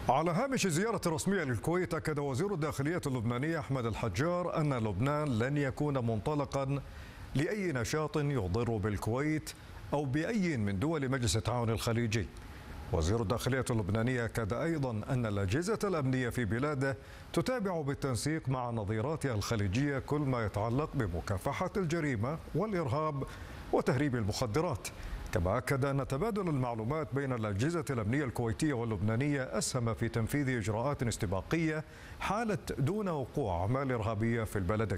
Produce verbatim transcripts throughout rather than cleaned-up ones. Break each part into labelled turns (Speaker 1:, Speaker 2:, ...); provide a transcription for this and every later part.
Speaker 1: على هامش زيارة رسمية للكويت، أكد وزير الداخلية اللبناني أحمد الحجار أن لبنان لن يكون منطلقا لأي نشاط يضر بالكويت أو بأي من دول مجلس التعاون الخليجي. وزير الداخلية اللبناني أكد أيضا أن الأجهزة الأمنية في بلاده تتابع بالتنسيق مع نظيراتها الخليجية كل ما يتعلق بمكافحة الجريمة والإرهاب وتهريب المخدرات. كما أكد أن تبادل المعلومات بين الأجهزة الأمنية الكويتية واللبنانية أسهم في تنفيذ إجراءات استباقية حالت دون وقوع أعمال إرهابية في البلدين.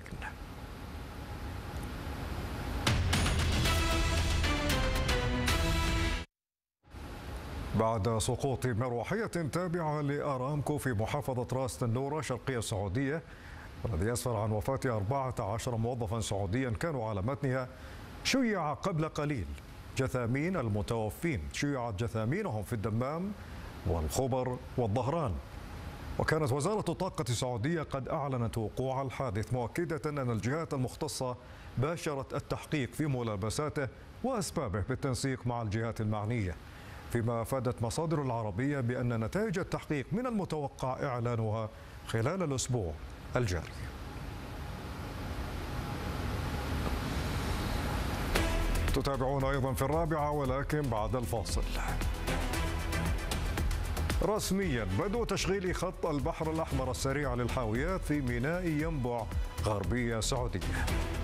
Speaker 1: بعد سقوط مروحية تابعة لأرامكو في محافظة راس تنورة شرقية السعودية، والذي أسفر عن وفاة أربعة عشر موظفا سعوديا كانوا على متنها، شيع قبل قليل جثامين المتوفين. شيعت جثامينهم في الدمام والخبر والظهران. وكانت وزارة الطاقة السعودية قد أعلنت وقوع الحادث، مؤكدة أن الجهات المختصة باشرت التحقيق في ملابساته وأسبابه بالتنسيق مع الجهات المعنية، فيما أفادت مصادر العربية بأن نتائج التحقيق من المتوقع إعلانها خلال الأسبوع الجاري. تتابعون أيضا في الرابعة ولكن بعد الفاصل. رسميا بدء تشغيل خط البحر الأحمر السريع للحاويات في ميناء ينبع غربية سعودية.